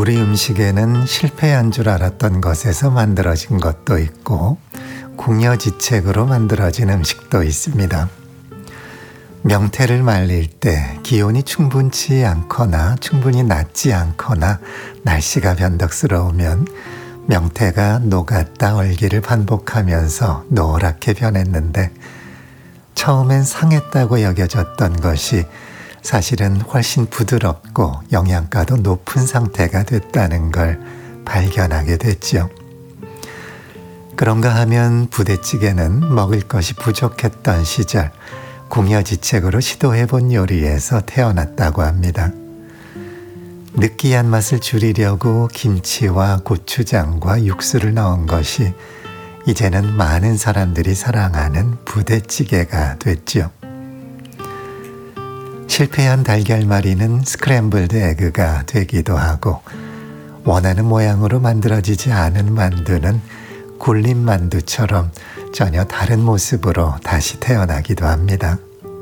우리 음식에는 실패한 줄 알았던 것에서 만들어진 것도 있고 궁여지책으로 만들어진 음식도 있습니다. 명태를 말릴 때 기온이 충분치 않거나 충분히 낮지 않거나 날씨가 변덕스러우면 명태가 녹았다 얼기를 반복하면서 노랗게 변했는데 처음엔 상했다고 여겨졌던 것이 사실은 훨씬 부드럽고 영양가도 높은 상태가 됐다는 걸 발견하게 됐죠. 그런가 하면 부대찌개는 먹을 것이 부족했던 시절 궁여지책으로 시도해본 요리에서 태어났다고 합니다. 느끼한 맛을 줄이려고 김치와 고추장과 육수를 넣은 것이 이제는 많은 사람들이 사랑하는 부대찌개가 됐죠. 실패한 달걀말이는 스크램블드 에그가 되기도 하고 원하는 모양으로 만들어지지 않은 만두는 굴림 만두처럼 전혀 다른 모습으로 다시 태어나기도 합니다.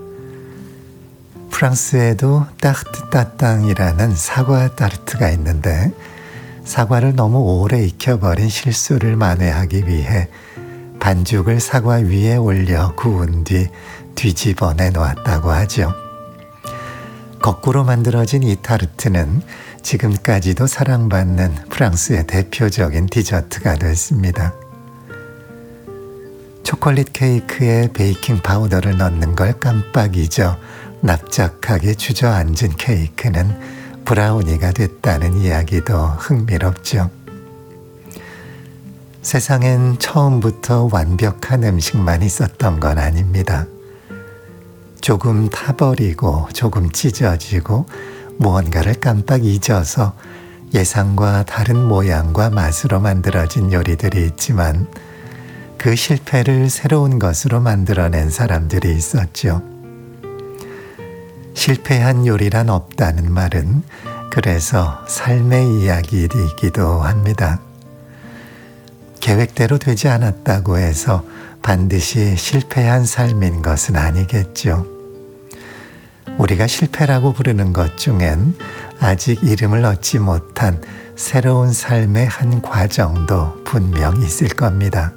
프랑스에도 따르트 따땅이라는 사과 타르트가 있는데 사과를 너무 오래 익혀버린 실수를 만회하기 위해 반죽을 사과 위에 올려 구운 뒤 뒤집어내 놓았다고 하죠. 거꾸로 만들어진 이 타르트는 지금까지도 사랑받는 프랑스의 대표적인 디저트가 됐습니다. 초콜릿 케이크에 베이킹 파우더를 넣는 걸 깜빡 잊어 납작하게 주저앉은 케이크는 브라우니가 됐다는 이야기도 흥미롭죠. 세상엔 처음부터 완벽한 음식만 있었던 건 아닙니다. 조금 타버리고 조금 찢어지고 무언가를 깜빡 잊어서 예상과 다른 모양과 맛으로 만들어진 요리들이 있지만 그 실패를 새로운 것으로 만들어낸 사람들이 있었죠. 실패한 요리란 없다는 말은 그래서 삶의 이야기이기도 합니다. 계획대로 되지 않았다고 해서 반드시 실패한 삶인 것은 아니겠죠. 우리가 실패라고 부르는 것 중엔 아직 이름을 얻지 못한 새로운 삶의 한 과정도 분명 있을 겁니다.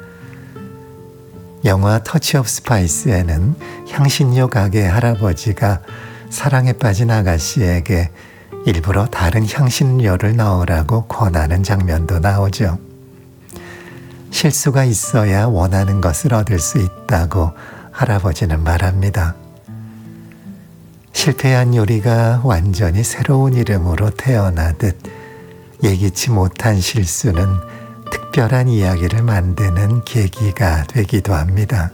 영화 터치 오브 스파이스에는 향신료 가게 할아버지가 사랑에 빠진 아가씨에게 일부러 다른 향신료를 넣으라고 권하는 장면도 나오죠. 실수가 있어야 원하는 것을 얻을 수 있다고 할아버지는 말합니다. 실패한 요리가 완전히 새로운 이름으로 태어나듯 예기치 못한 실수는 특별한 이야기를 만드는 계기가 되기도 합니다.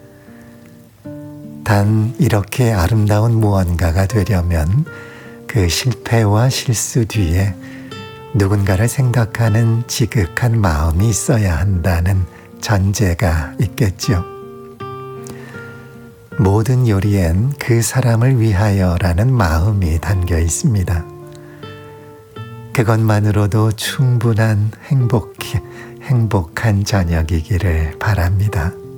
단 이렇게 아름다운 무언가가 되려면 그 실패와 실수 뒤에 누군가를 생각하는 지극한 마음이 있어야 한다는 전제가 있겠죠. 모든 요리엔 그 사람을 위하여라는 마음이 담겨 있습니다. 그것만으로도 충분한 행복한 저녁이기를 바랍니다.